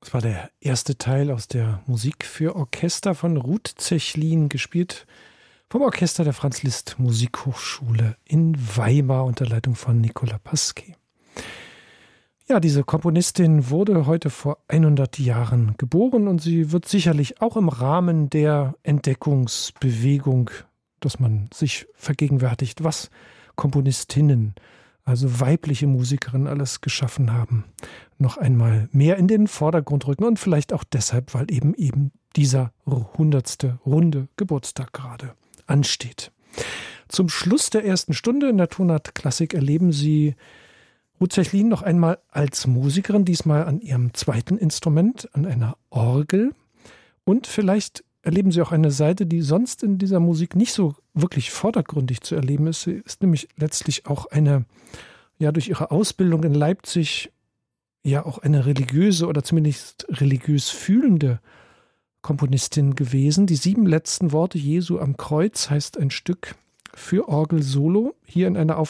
Das war der erste Teil aus der Musik für Orchester von Ruth Zechlin, gespielt vom Orchester der Franz-Liszt Musikhochschule in Weimar unter Leitung von Nicola Pasquet. Ja, diese Komponistin wurde heute vor 100 Jahren geboren und sie wird sicherlich auch im Rahmen der Entdeckungsbewegung, dass man sich vergegenwärtigt, was Komponistinnen, also weibliche Musikerinnen, alles geschaffen haben, noch einmal mehr in den Vordergrund rücken und vielleicht auch deshalb, weil eben dieser 100. runde Geburtstag gerade ansteht. Zum Schluss der ersten Stunde in der Tonart Klassik erleben Sie Ruth Zechlin noch einmal als Musikerin, diesmal an ihrem zweiten Instrument, an einer Orgel. Und vielleicht erleben Sie auch eine Seite, die sonst in dieser Musik nicht so wirklich vordergründig zu erleben ist. Sie ist nämlich letztlich auch eine, ja, durch ihre Ausbildung in Leipzig, ja auch eine religiöse oder zumindest religiös fühlende Komponistin gewesen. Die 7 letzten Worte Jesu am Kreuz heißt ein Stück für Orgel Solo, hier in einer